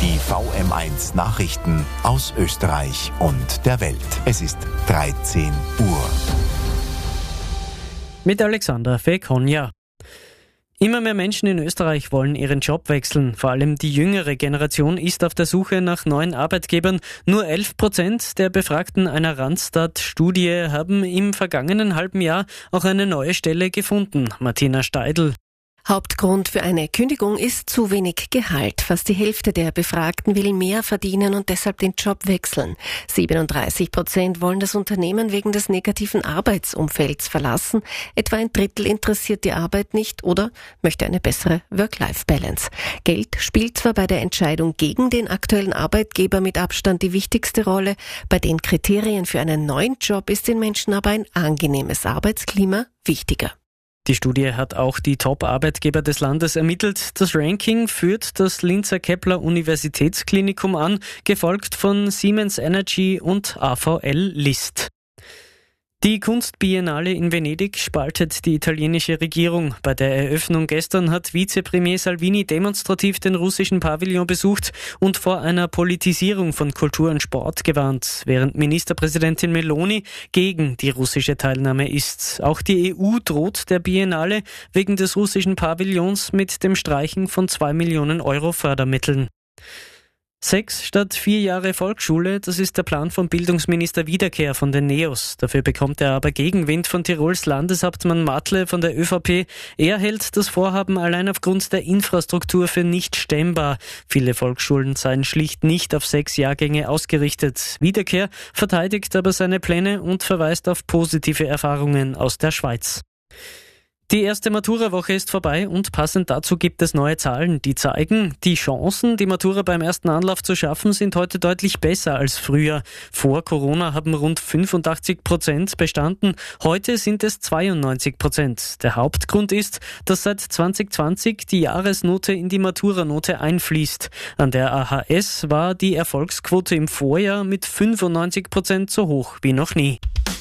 Die VM1 Nachrichten aus Österreich und der Welt. Es ist 13 Uhr. Mit Alexander Fekonja. Immer mehr Menschen in Österreich wollen ihren Job wechseln. Vor allem die jüngere Generation ist auf der Suche nach neuen Arbeitgebern. Nur 11% der Befragten einer Randstad-Studie haben im vergangenen halben Jahr auch eine neue Stelle gefunden. Martina Steidl. Hauptgrund für eine Kündigung ist zu wenig Gehalt. Fast die Hälfte der Befragten will mehr verdienen und deshalb den Job wechseln. 37% wollen das Unternehmen wegen des negativen Arbeitsumfelds verlassen. Etwa ein Drittel interessiert die Arbeit nicht oder möchte eine bessere Work-Life-Balance. Geld spielt zwar bei der Entscheidung gegen den aktuellen Arbeitgeber mit Abstand die wichtigste Rolle. Bei den Kriterien für einen neuen Job ist den Menschen aber ein angenehmes Arbeitsklima wichtiger. Die Studie hat auch die Top-Arbeitgeber des Landes ermittelt. Das Ranking führt das Linzer Kepler-Universitätsklinikum an, gefolgt von Siemens Energy und AVL List. Die Kunstbiennale in Venedig spaltet die italienische Regierung. Bei der Eröffnung gestern hat Vizepremier Salvini demonstrativ den russischen Pavillon besucht und vor einer Politisierung von Kultur und Sport gewarnt, während Ministerpräsidentin Meloni gegen die russische Teilnahme ist. Auch die EU droht der Biennale wegen des russischen Pavillons mit dem Streichen von 2 Millionen Euro Fördermitteln. 6 statt 4 Jahre Volksschule, das ist der Plan von Bildungsminister Wiederkehr von den NEOS. Dafür bekommt er aber Gegenwind von Tirols Landeshauptmann Matle von der ÖVP. Er hält das Vorhaben allein aufgrund der Infrastruktur für nicht stemmbar. Viele Volksschulen seien schlicht nicht auf 6 Jahrgänge ausgerichtet. Wiederkehr verteidigt aber seine Pläne und verweist auf positive Erfahrungen aus der Schweiz. Die erste Matura-Woche ist vorbei und passend dazu gibt es neue Zahlen, die zeigen, die Chancen, die Matura beim ersten Anlauf zu schaffen, sind heute deutlich besser als früher. Vor Corona haben rund 85% bestanden, heute sind es 92%. Der Hauptgrund ist, dass seit 2020 die Jahresnote in die Maturanote einfließt. An der AHS war die Erfolgsquote im Vorjahr mit 95% so hoch wie noch nie.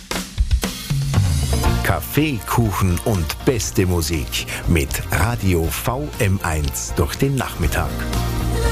Kaffee, Kuchen und beste Musik mit Radio VM1 durch den Nachmittag.